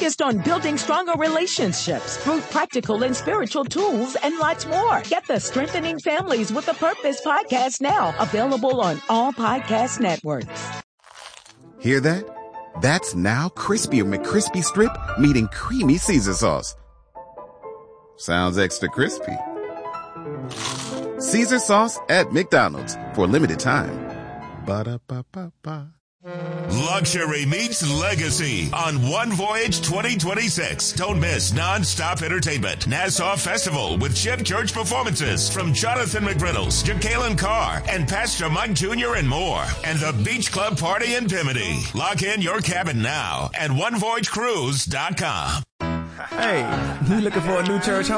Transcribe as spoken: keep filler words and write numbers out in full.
focused on building stronger relationships through practical and spiritual tools and lots more. Get the Strengthening Families with a Purpose podcast now, available on all podcast networks. Hear that? That's now Crispy McCrispy Strip meeting Creamy Caesar Sauce. Sounds extra crispy. Caesar Sauce at McDonald's for a limited time. Ba-da-ba-ba-ba. Luxury meets legacy on One Voyage twenty twenty-six. Don't miss non-stop entertainment. Nassau Festival with Chip Church performances from Jonathan McGriddles, Jacqueline Carr, and Pastor Mike Junior and more. And the Beach Club Party in Bimini. Lock in your cabin now at one voyage cruise dot com. Hey, you looking for a new church home?